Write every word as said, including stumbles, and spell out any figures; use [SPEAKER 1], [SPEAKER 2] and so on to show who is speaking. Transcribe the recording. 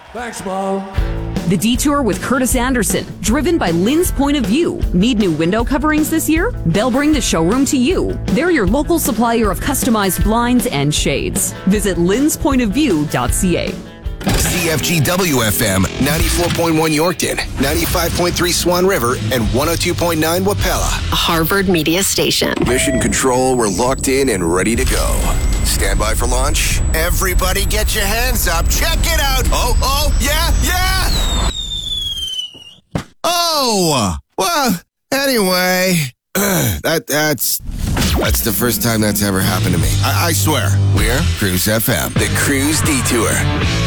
[SPEAKER 1] Thanks, Mom.
[SPEAKER 2] The Detour with Curtis Anderson, driven by Lynn's Point of View. Need new window coverings this year? They'll bring the showroom to you. They're your local supplier of customized blinds and shades. Visit lyns point of view dot c a.
[SPEAKER 3] C F G W F M, ninety-four point one Yorkton, ninety-five point three Swan River, and one oh two point nine Wapella.
[SPEAKER 4] A Harvard Media Station.
[SPEAKER 3] Mission Control, we're locked in and ready to go. Stand by for launch. Everybody get your hands up. Check it out. Oh, oh, yeah, yeah. Oh, well, anyway, that that's that's the first time that's ever happened to me. I, I swear. We're Cruise F M, the Cruise Detour.